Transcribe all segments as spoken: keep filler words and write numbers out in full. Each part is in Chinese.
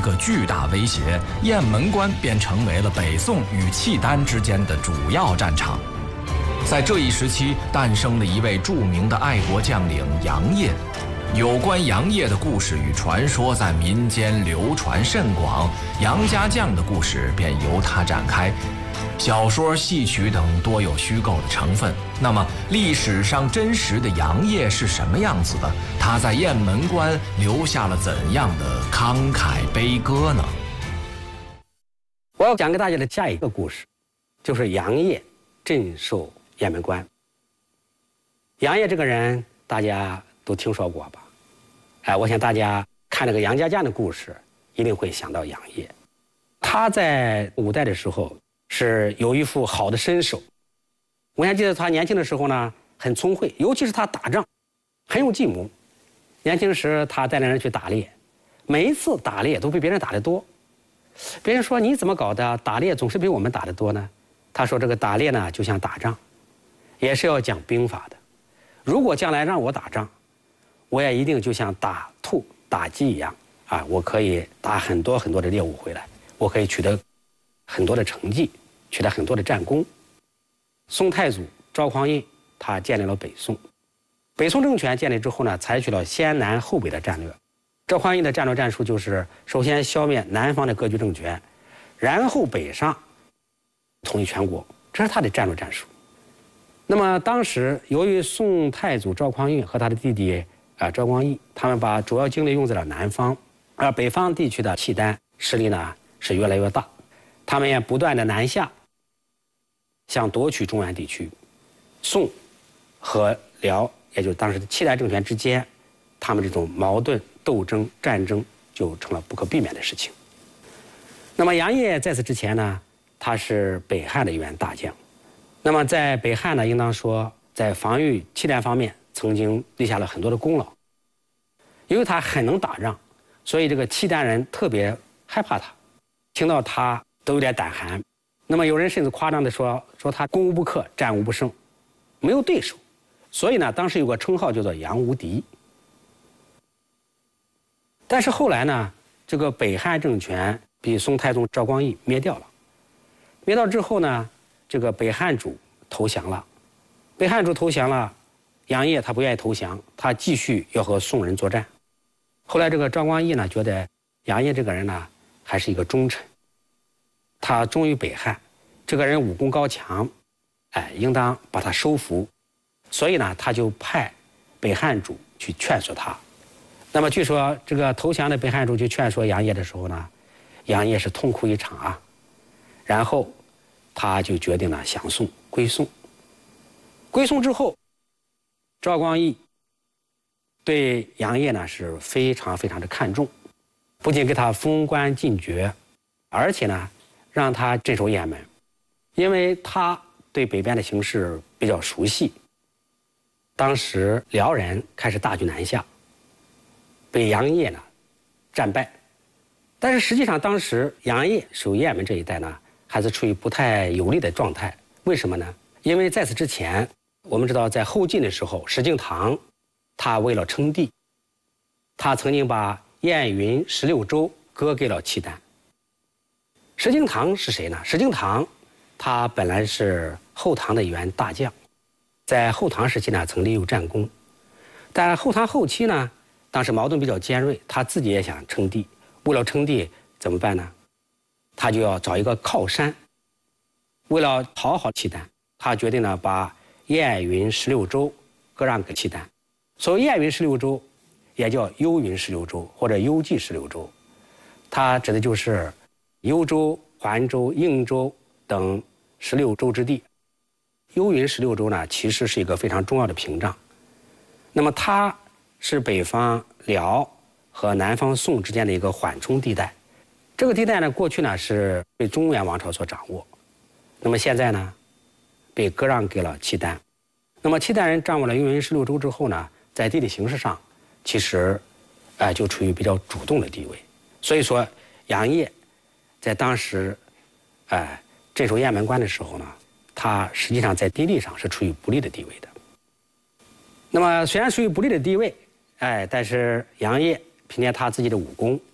个巨大威胁，雁门关便成为了北宋与契丹之间的主要战场。在这一时期，诞生了一位著名的爱国将领杨业。有关杨业的故事与传说在民间流传甚广，杨家将的故事便由他展开。小说、戏曲等多有虚构的成分。那么，历史上真实的杨业是什么样子的？他在雁门关留下了怎样的慷慨悲歌呢？ 我要讲给大家的下一个故事，就是杨业镇守雁门关。杨业这个人，大家都听说过吧？哎，我想大家看这个杨家将的故事，一定会想到杨业。他在五代的时候是有一副好的身手。我还记得他年轻的时候呢，很聪慧，尤其是他打仗很有计谋。年轻时他带领人去打猎，每一次打猎都比别人打得多。别人说你怎么搞的？打猎总是比我们打得多呢？他说这个打猎呢就像打仗，也是要讲兵法的。如果将来让我打仗，我也一定就像打兔打鸡一样啊，我可以打很多很多的猎物回来，我可以取得很多的成绩，取得很多的战功。宋太祖赵匡胤他建立了北宋，北宋政权建立之后呢，采取了先南后北的战略。赵匡胤的战略战术就是首先消灭南方的割据政权，然后北上统一全国，这是他的战略战术。那么当时由于宋太祖赵匡胤和他的弟弟啊赵光义，他们把主要精力用在了南方，而北方地区的契丹势力呢是越来越大，他们也不断的南下，想夺取中原地区。宋和辽，也就是当时的契丹政权之间，他们这种矛盾、斗争、战争就成了不可避免的事情。那么杨业在此之前呢，他是北汉的一员大将。那么在北汉呢，应当说在防御契丹方面曾经立下了很多的功劳。因为他很能打仗，所以这个契丹人特别害怕他，听到他都有点胆寒。那么有人甚至夸张地说，说他攻无不克，战无不胜，没有对手。所以呢，当时有个称号叫做杨无敌。但是后来呢，这个北汉政权被宋太宗赵光义灭掉了。灭掉之后呢，这个北汉主投降了。北汉主投降了，杨业他不愿意投降，他继续要和宋人作战。后来这个赵光义呢，觉得杨业这个人呢还是一个忠臣，他忠于北汉，这个人武功高强，哎，应当把他收服。所以呢，他就派北汉主去劝说他。那么据说这个投降的北汉主去劝说杨业的时候呢，杨业是痛哭一场啊。然后他就决定了降宋归宋。归宋之后，赵光义对杨业呢是非常非常的看重，不仅给他封官进爵，而且呢让他镇守雁门，因为他对北边的形势比较熟悉。当时辽人开始大举南下，被杨业呢战败，但是实际上当时杨业守雁门这一带呢还是处于不太有利的状态。为什么呢？因为在此之前，我们知道在后晋的时候，石敬瑭他为了称帝，他曾经把燕云十六州割给了契丹。石敬瑭是谁呢？石敬瑭他本来是后唐的一员大将，在后唐时期呢曾立有战功，但后唐后期呢，当时矛盾比较尖锐，他自己也想称帝。为了称帝怎么办呢？他就要找一个靠山。为了讨好契丹，他决定呢把燕云十六州割让给契丹。所谓燕云十六州，也叫幽云十六州或者幽蓟十六州，它指的就是幽州、环州、应州等十六州之地。幽云十六州呢，其实是一个非常重要的屏障。那么它是北方辽和南方宋之间的一个缓冲地带。这个地带呢，过去呢是被中原王朝所掌握，那么现在呢，被割让给了契丹。那么契丹人掌握了幽云十六州之后呢，在地理形势上，其实，哎、呃，就处于比较主动的地位。所以说，杨业在当时，哎、呃，镇守雁门关的时候呢，他实际上在地利上是处于不利的地位的。那么虽然处于不利的地位，哎，但是杨业凭借他自己的武功，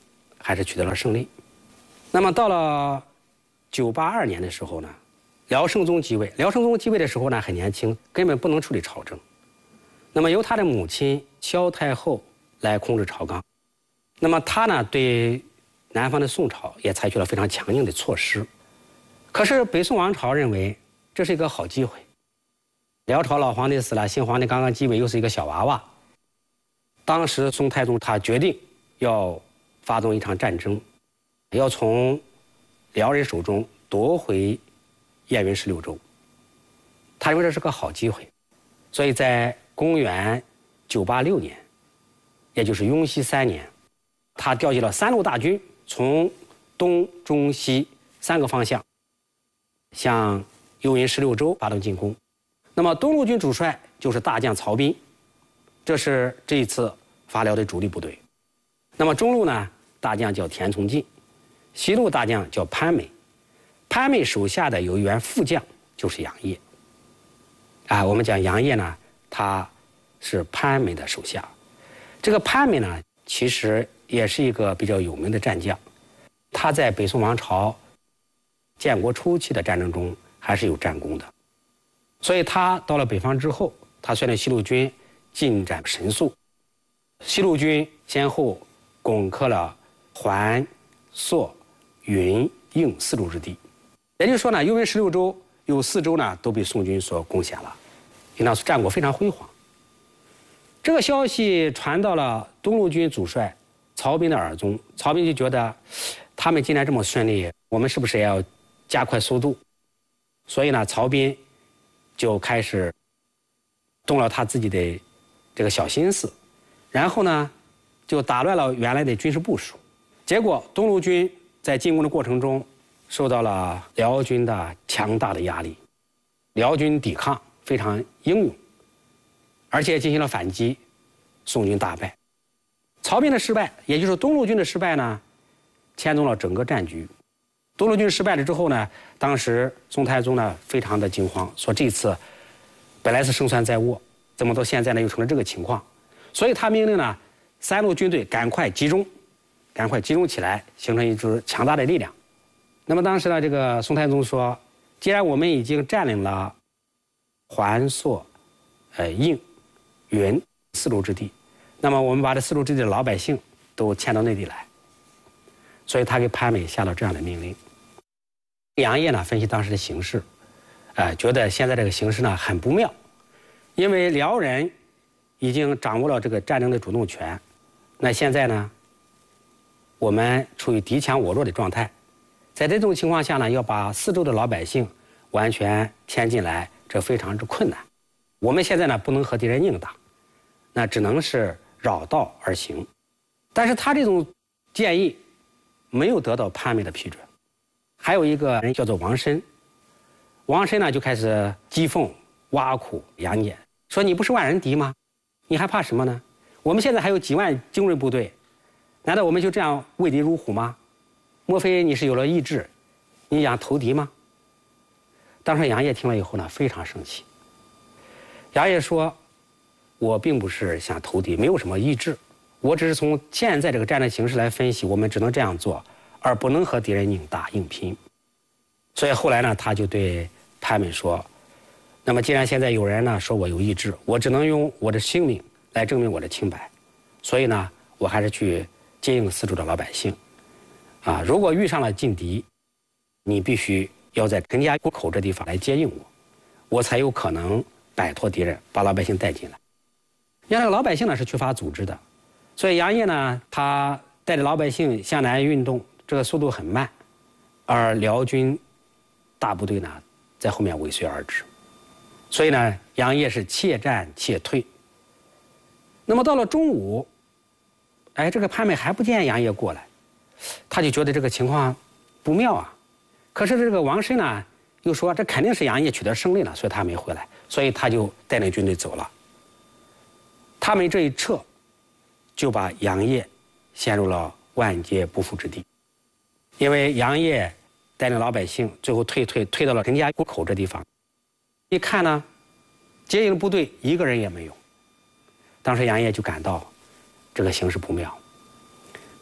还是取得了胜利。那么到了九八二年的时候呢，辽圣宗继位。辽圣宗继位的时候呢，很年轻，根本不能处理朝政。那么由他的母亲萧太后来控制朝纲。那么他呢，对南方的宋朝也采取了非常强硬的措施。可是北宋王朝认为这是一个好机会。辽朝老皇帝死了，新皇帝刚刚继位，又是一个小娃娃。当时宋太宗他决定要发动一场战争，要从辽人手中夺回燕云十六州。他认为这是个好机会，所以在公元九八六年，也就是雍熙三年，他调集了三路大军，从东、中、西三个方向向幽云十六州发动进攻。那么东路军主帅就是大将曹彬，这是这一次伐辽的主力部队。那么中路呢，大将叫田从进，西路大将叫潘美。潘美手下的有一员副将就是杨业。啊，我们讲杨业呢，他是潘美的手下。这个潘美呢，其实也是一个比较有名的战将，他在北宋王朝建国初期的战争中还是有战功的。所以他到了北方之后，他率领西路军进展神速。西路军先后攻克了环、朔、云、应四州之地。也就是说呢，幽云十六州有四州呢都被宋军所攻陷了，应当是战果非常辉煌。这个消息传到了东路军主帅曹彬的耳中，曹彬就觉得他们既然这么顺利，我们是不是也要加快速度？所以呢，曹彬就开始动了他自己的这个小心思，然后呢，就打乱了原来的军事部署。结果东路军在进攻的过程中受到了辽军的强大的压力，辽军抵抗非常英勇，而且进行了反击，宋军大败。曹彬的失败，也就是东路军的失败呢，牵动了整个战局。东路军失败了之后呢，当时宋太宗呢非常的惊慌，说这次本来是胜算在握，怎么到现在呢又成了这个情况？所以他命令呢三路军队赶快集中，赶快集中起来，形成一支强大的力量。那么当时呢，这个宋太宗说，既然我们已经占领了环、朔、呃应、云四州之地，那么我们把这四州之地的老百姓都迁到内地来。所以他给潘美下了这样的命令。杨业呢分析当时的形势，呃，觉得现在这个形势呢很不妙，因为辽人已经掌握了这个战争的主动权，那现在呢，我们处于敌强我弱的状态，在这种情况下呢，要把四周的老百姓完全迁进来，这非常之困难。我们现在呢不能和敌人硬打，那只能是绕道而行。但是他这种建议没有得到潘美的批准。还有一个人叫做王申，王申呢就开始讥讽挖苦杨业，说你不是万人敌吗？你还怕什么呢？我们现在还有几万精锐部队，难道我们就这样畏敌如虎吗？莫非你是有了意志，你想投敌吗？当时杨业听了以后呢，非常生气。杨业说，我并不是想投敌，没有什么意志，我只是从现在这个战争形势来分析，我们只能这样做，而不能和敌人硬打硬拼。所以后来呢，他就对潘美说，那么既然现在有人呢说我有意志，我只能用我的性命来证明我的清白，所以呢，我还是去接应四周的老百姓。啊，如果遇上了劲敌，你必须要在陈家沟口这地方来接应我，我才有可能摆脱敌人，把老百姓带进来。因为这个老百姓呢是缺乏组织的，所以杨业呢，他带着老百姓向南运动，这个速度很慢，而辽军大部队呢在后面尾随而至，所以呢，杨业是怯战怯退。那么到了中午，哎，这个潘美还不见杨业过来，他就觉得这个情况不妙啊。可是这个王申呢又说，这肯定是杨业取得胜利了，所以他没回来，所以他就带领军队走了。他们这一撤，就把杨业陷入了万劫不复之地。因为杨业带领老百姓最后退退退到了陈家沟口这地方，一看呢，接应部队一个人也没有。当时杨业就感到这个形势不妙。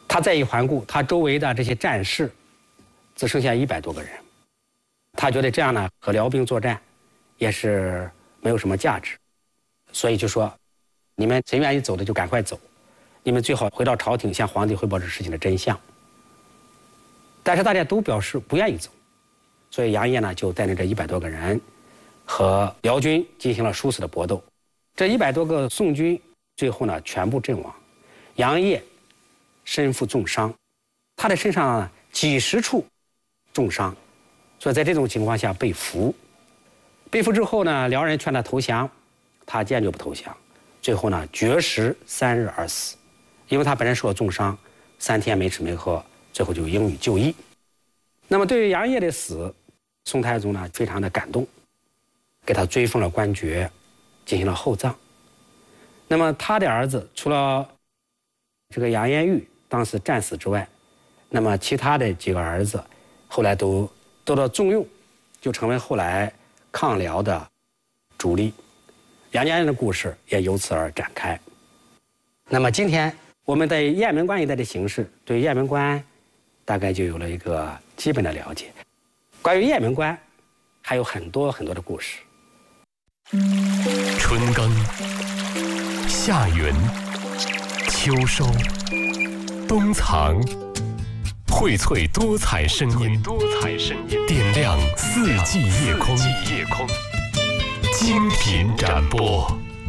他再一环顾，他周围的这些战士，只剩下一百多个人。他觉得这样呢，和辽兵作战也是没有什么价值，所以就说，你们谁愿意走的就赶快走，你们最好回到朝廷向皇帝汇报这事情的真相。但是大家都表示不愿意走，所以杨业呢就带领这一百多个人和辽军进行了殊死的搏斗。这一百多个宋军最后呢全部阵亡，杨业身负重伤，他的身上几十处重伤，所以在这种情况下被俘。被俘之后呢，辽人劝他投降，他坚决不投降，最后呢绝食三日而死，因为他本身受了重伤，三天没吃没喝，最后就英语就义。那么对于杨业的死，宋太宗呢非常的感动，给他追封了官爵，进行了厚葬。那么他的儿子除了这个杨延玉当时战死之外，那么其他的几个儿子后来都得到重用，就成为后来抗辽的主力。杨家人的故事也由此而展开。那么今天我们在雁门关一带的形势，对雁门关大概就有了一个基本的了解。关于雁门关还有很多很多的故事。 春耕、夏耘、秋收、冬藏，荟萃多彩声音，多彩声音点亮四季夜空，夜空精品展播。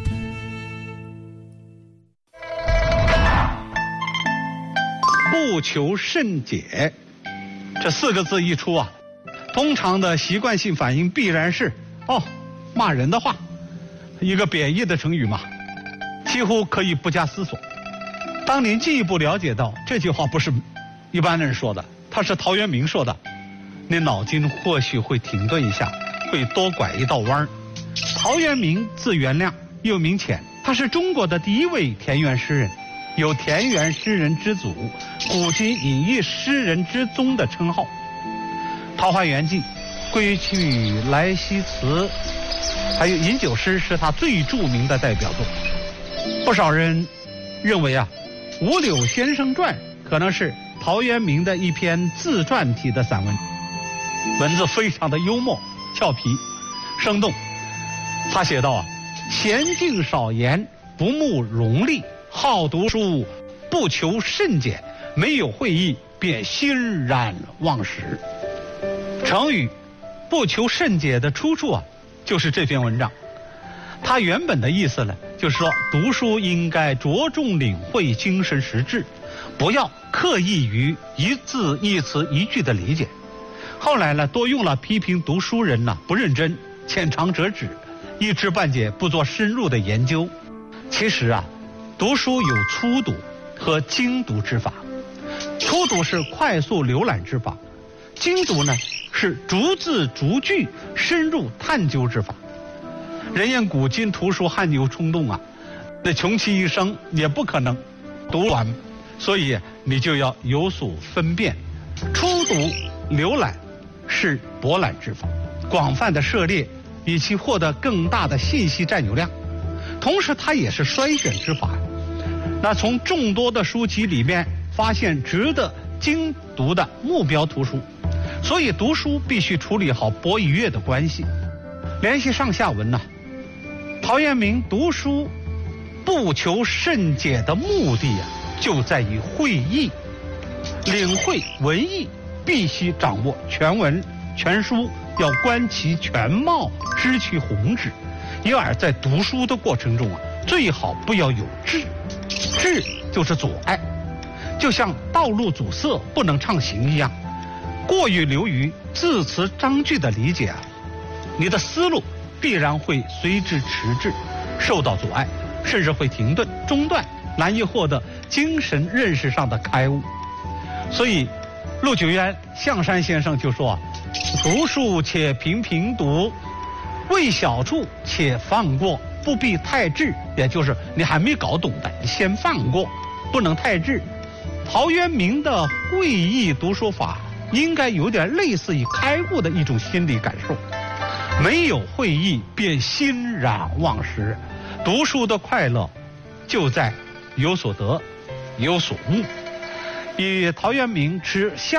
不求甚解，这四个字一出啊，通常的习惯性反应必然是哦，骂人的话，一个贬义的成语嘛，几乎可以不加思索。当您进一步了解到这句话不是一般人说的，他是陶渊明说的，您脑筋或许会停顿一下，会多拐一道弯儿。陶渊明字元亮，又名潜，他是中国的第一位田园诗人，有田园诗人之祖、古今隐逸诗人之宗的称号。《桃花源记》、归去来兮辞，还有饮酒诗是他最著名的代表作。不少人认为啊，《五柳先生传》可能是陶渊明的一篇自传体的散文，文字非常的幽默、俏皮、生动。他写道啊，娴静少言，不慕荣利，好读书，不求甚解，没有会意，便欣然忘食。成语不求甚解的出处啊，就是这篇文章。它原本的意思呢，就是说读书应该着重领会精神实质，不要刻意于一字一词一句的理解。后来呢，多用了批评读书人呢、啊、不认真、浅尝辄止、一知半解、不做深入的研究。其实啊，读书有粗读和精读之法。粗读是快速浏览之法，精读呢是逐字逐句深入探究之法。人言古今图书汗牛充栋啊，那穷其一生也不可能读完，所以你就要有所分辨。初读浏览是博览之法，广泛的涉猎以其获得更大的信息占有量，同时它也是筛选之法。那从众多的书籍里面发现值得精读的目标图书，所以读书必须处理好博与阅的关系。联系上下文呢、啊，陶渊明读书不求甚解的目的啊，就在于会意。领会文意必须掌握全文全书，要观其全貌，知其宏旨。因而在读书的过程中啊，最好不要有滞，滞就是阻碍，就像道路阻塞不能畅行一样。过于流于字词章句的理解啊，你的思路必然会随之迟滞，受到阻碍，甚至会停顿中断，难以获得精神认识上的开悟。所以陆九渊、象山先生就说啊，读书且频频读，为小处且放过，不必太滞，也就是你还没搞懂的先放过，不能太滞。陶渊明的会意读书法应该有点类似于开悟的一种心理感受，没有会意便欣然忘食。读书的快乐就在有所得有所悟。 以陶渊明吃香